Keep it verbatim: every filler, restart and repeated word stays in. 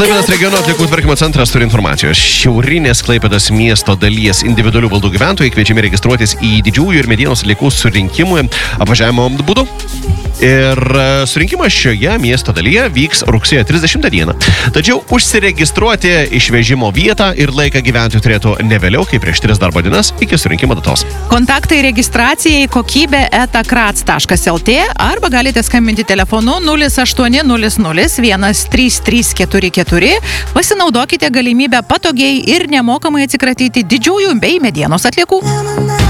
Klaipėdos regiono atliekų tvarkymo centras turi informacijos. Šiaurinės Klaipėdos miesto dalies individualių valdų gyventojai kviečiami registruotis į didžiųjų ir medienos atliekų surinkimui apvažiavimo būdu. Ir surinkimas šioje miesto dalyje vyks rugsėjo trisdešimtą dieną. Tačiau užsiregistruoti išvežimo vietą ir laiką gyventojai turėtų ne vėliau kaip prieš tris darbo dienas iki surinkimo datos. Kontaktai registracijai kokybė eta krats taškas lt arba galite skambinti telefonu nulis aštuoni nulis nulis vienas trys trys keturi keturi. Pasinaudokite galimybę patogiai ir nemokamai atsikratyti didžiųjų bei medienos atliekų.